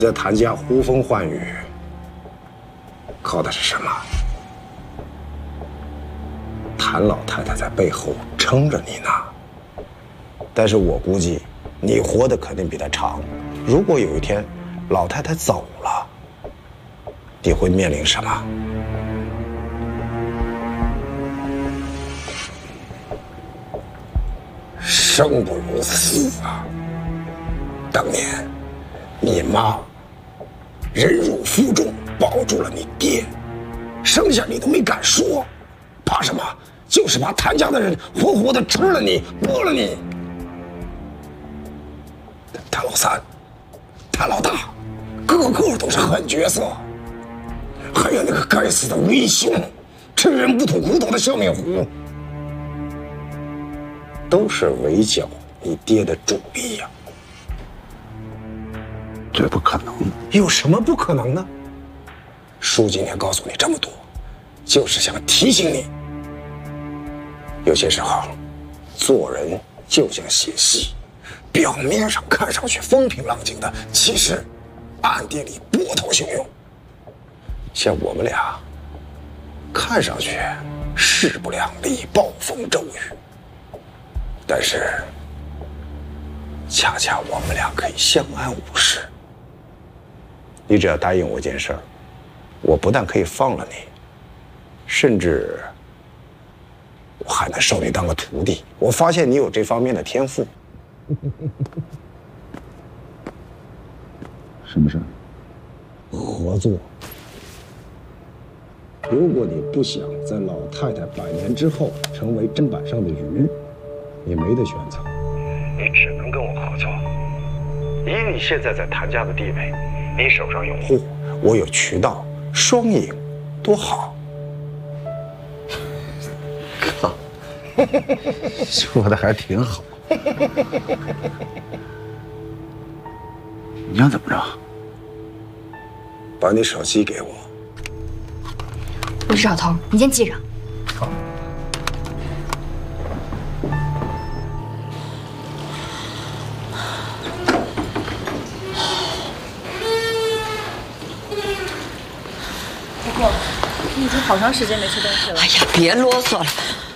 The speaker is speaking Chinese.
在谭家呼风唤雨，靠的是什么？谭老太太在背后撑着你呢。但是我估计，你活得肯定比她长。如果有一天，老太太走了，你会面临什么？生不如死啊！当年，你妈忍辱负重保住了你爹，剩下你都没敢说，怕什么？就是把谭家的人活活的吃了你，剥了你。谭老三、谭老大，个个都是狠角色。还有那个该死的魏兄，吃人不吐骨头的笑面虎，都是围剿你爹的主力呀。 这不可能。 有什么不可能呢？叔今天告诉你这么多，就是想提醒你，有些时候做人就像写戏，表面上看上去风平浪静的，其实暗地里波涛汹涌。像我们俩看上去势不两立，暴风骤雨，但是恰恰我们俩可以相安无事。你只要答应我一件事儿，我不但可以放了你，甚至我还能收你当个徒弟。我发现你有这方面的天赋。 什么事？ 合作。如果你不想在老太太100年之后成为砧板上的鱼，你没得选择，你只能跟我合作。以你现在在谭家的地位，你手上有货，我有渠道，双赢，多好！ 靠，说的还挺好。你想怎么着？ 把你手机给我。 我是小偷，你先记着。 好。 婆婆，你已经好长时间没吃东西了。 哎呀，别啰嗦了。